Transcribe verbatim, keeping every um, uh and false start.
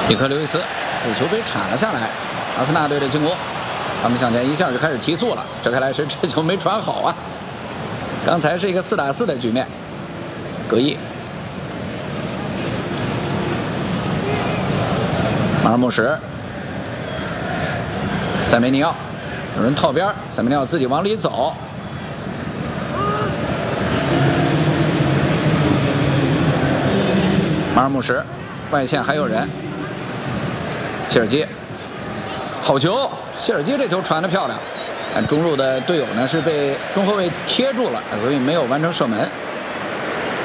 里克刘易斯这球被铲了下来，阿森纳队的进攻，他们向前一下就开始提速了。这看来是这球没传好啊！刚才是一个四打四的局面，格伊、马尔穆什、塞梅尼奥，有人套边，塞梅尼奥自己往里走。马尔穆什外线还有人。谢尔基，好球！谢尔基这球传得漂亮，但中路的队友呢是被中后卫贴住了，所以没有完成射门。